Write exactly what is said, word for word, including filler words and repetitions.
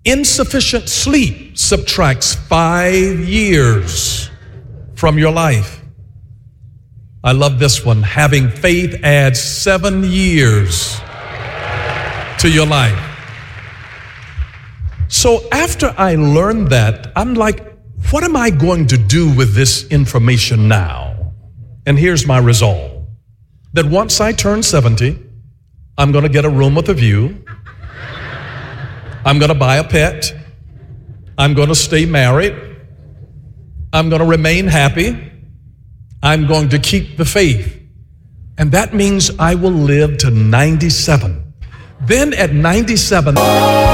Insufficient sleep subtracts five years from your life. I love this one. Having faith adds seven years to your life. So after I learned that, I'm like, what am I going to do with this information now? And here's my resolve. That once I turn seventy, I'm going to get a room with a view. I'm going to buy a pet. I'm going to stay married. I'm going to remain happy. I'm going to keep the faith. And that means I will live to ninety-seven. Then at ninety-seven...